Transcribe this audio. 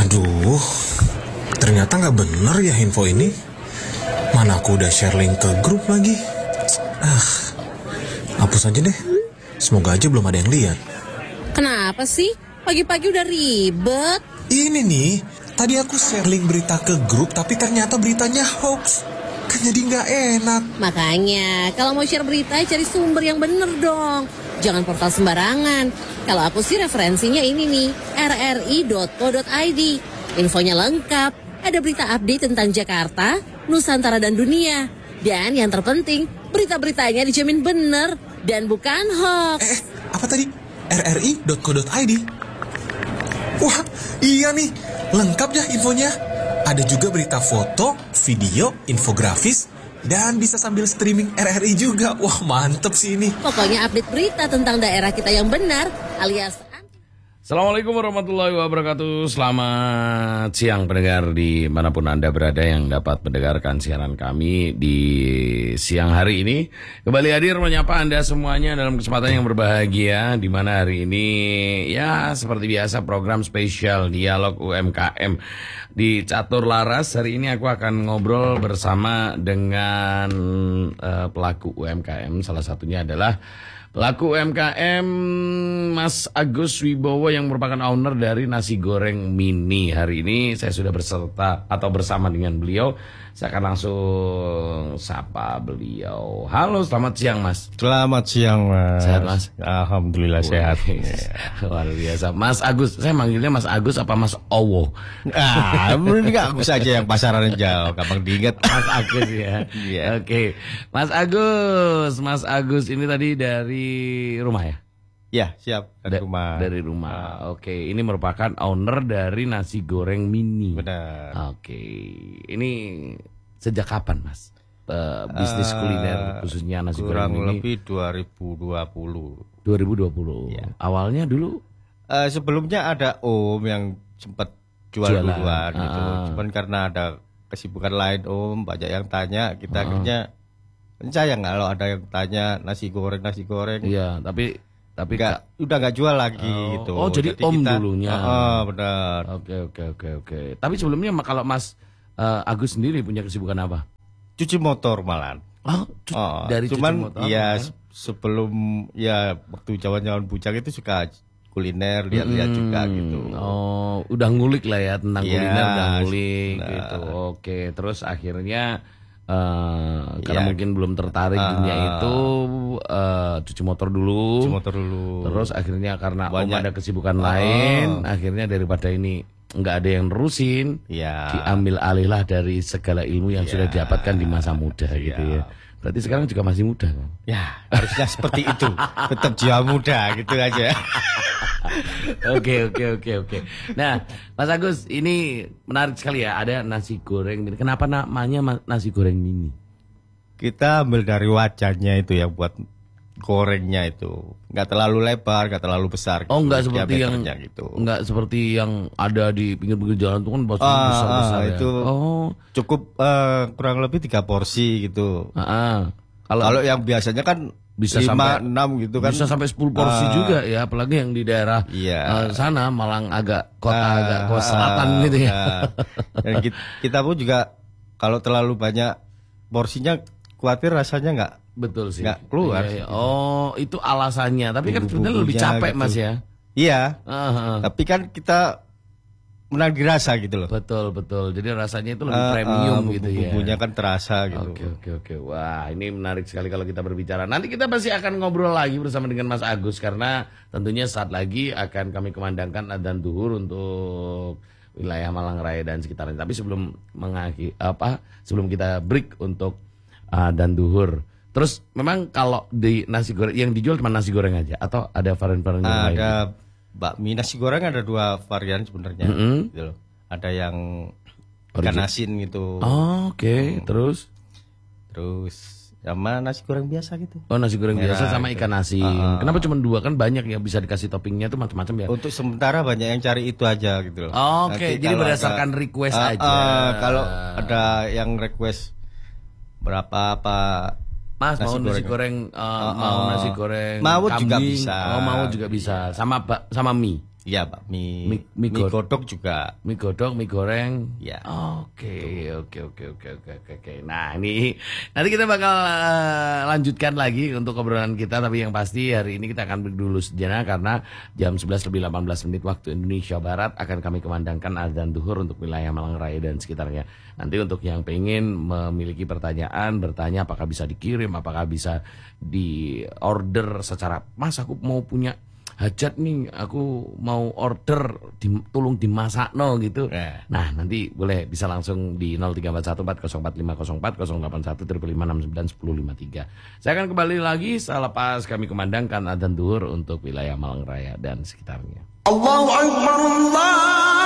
Aduh, ternyata nggak bener ya info ini. Mana aku udah share link ke grup lagi. Hapus aja deh. Semoga aja belum ada yang lihat. Kenapa sih? Pagi-pagi udah ribet. Ini nih, tadi aku share link berita ke grup, tapi ternyata beritanya hoax. Kan jadi nggak enak. Makanya, kalau mau share berita, cari sumber yang bener dong. Jangan portal sembarangan. Kalau aku sih referensinya ini nih, rri.co.id. Infonya lengkap. Ada berita update tentang Jakarta, Nusantara, dan dunia. Dan yang terpenting, berita-beritanya dijamin bener dan bukan hoax. Apa tadi? rri.co.id? Wah, iya nih. Lengkap ya infonya. Ada juga berita foto, video, infografis, dan bisa sambil streaming RRI juga. Wah, mantep sih ini. Pokoknya update berita tentang daerah kita yang benar, alias... Assalamualaikum warahmatullahi wabarakatuh. Selamat siang pendengar dimanapun Anda berada yang dapat mendengarkan siaran kami di siang hari ini. Kembali hadir menyapa Anda semuanya dalam kesempatan yang berbahagia, di mana hari ini ya seperti biasa program spesial Dialog UMKM di Catur Laras. Hari ini aku akan ngobrol bersama dengan pelaku UMKM. Salah satunya adalah pelaku UMKM Mas Agus Wibowo yang merupakan owner dari Nasi Goreng Mini. Hari ini saya sudah berserta atau bersama dengan beliau. Saya akan langsung sapa beliau. Halo, selamat siang Mas. Selamat siang Mas. Sehat Mas? Alhamdulillah sehat. Luar biasa. Mas Agus, saya manggilnya Mas Agus apa Mas Owo? Mending Agus aja yang pasaran jauh, gampang diingat. Mas Agus ya. Yeah. Oke. Mas Agus ini tadi dari rumah ya? Ya, siap. Dari rumah. Dari rumah. Oke, ini merupakan owner dari Nasi Goreng Mini. Benar. Oke. Ini sejak kapan, Mas? Bisnis kuliner khususnya Nasi Goreng Mini. Kurang lebih 2020. 2020. Ya. Awalnya dulu sebelumnya ada Om yang sempat jual duluan gitu. Cuman karena ada kesibukan lain Om, banyak yang tanya, kita akhirnya sayang kalau ada yang tanya nasi goreng. Iya, tapi udah nggak jual lagi gitu. Oh, jadi Om dulunya. Benar. Oke. Tapi sebelumnya kalau Mas Agus sendiri punya kesibukan apa? Cuci motor malahan. Dari cuman cuci motor. ya sebelum ya waktu zaman bujang itu suka kuliner, lihat-lihat juga gitu. Oh, udah ngulik lah ya tentang kuliner, udah ngulik gitu. Oke, terus akhirnya karena mungkin belum tertarik dunia itu, cuci motor dulu. Terus akhirnya karena Om ada kesibukan lain, akhirnya daripada ini nggak ada yang nerusin, diambil alihlah dari segala ilmu yang sudah didapatkan di masa muda gitu ya. Berarti sekarang juga masih muda kan? Ya, harusnya seperti itu. Tetap jiwa muda gitu aja. Oke. Nah, Mas Agus, ini menarik sekali ya, ada nasi goreng mini. Kenapa namanya nasi goreng mini? Kita ambil dari wajahnya itu ya, buat gorengnya itu nggak terlalu lebar, nggak terlalu besar. Oh, nggak seperti yang gitu. Nggak seperti yang ada di pinggir-pinggir jalan itu kan besar-besar ya. Itu cukup kurang lebih 3 porsi gitu. Kalau yang biasanya kan bisa 5, sampai 6 gitu kan. Bisa sampai 10 porsi juga ya, apalagi yang di daerah sana Malang agak kota selatan gitu ya. Dan kita pun juga kalau terlalu banyak porsinya khawatir rasanya nggak keluar. Iya. Oh, itu alasannya. Tapi kan sebenarnya lebih capek gitu. Mas ya. Iya. Tapi kan kita menagih rasa gitu loh. Betul. Jadi rasanya itu lebih premium gitu ya. Bumbunya kan terasa gitu. Oke. Wah, ini menarik sekali kalau kita berbicara. Nanti kita pasti akan ngobrol lagi bersama dengan Mas Agus, karena tentunya saat lagi akan kami kumandangkan adzan zuhur untuk wilayah Malang Raya dan sekitarnya. Tapi sebelum kita break untuk adzan zuhur. Terus memang kalau di nasi goreng yang dijual cuma nasi goreng aja atau ada varian-varian yang lain? Ada bakmi nasi goreng, ada 2 varian sebenarnya. Gitu loh. Ada yang ikan asin gitu. Oke. Terus sama nasi goreng biasa gitu. Oh, nasi goreng biasa sama ikan asin. Kenapa cuma 2? Kan banyak ya, bisa dikasih toppingnya tuh macam-macam ya. Untuk sementara banyak yang cari itu aja gitu loh. Oke, jadi berdasarkan request aja. Kalau ada yang request berapa apa, Mas mau nasi goreng, mau nasi goreng mau kambing, juga bisa. Mau juga bisa, sama mie. Iya, bakmi. Mie Mie godok juga. Mie godok, mie goreng. Ya. Oke. Nah, ini nanti kita bakal lanjutkan lagi untuk obrolan kita, tapi yang pasti hari ini kita akan break dulu sejenak karena jam 11 lebih 18 menit waktu Indonesia Barat akan kami kumandangkan azan duhur untuk wilayah Malang Raya dan sekitarnya. Nanti untuk yang pengen memiliki pertanyaan, bertanya apakah bisa dikirim, apakah bisa di order secara, Mas aku mau punya hajat nih, aku mau order tolong dimasak gitu. Nah, nanti boleh bisa langsung di 0341404504 081 Saya akan kembali lagi selepas kami kumandangkan adzan duhur untuk wilayah Malang Raya dan sekitarnya. Allahu Akbar, Allah.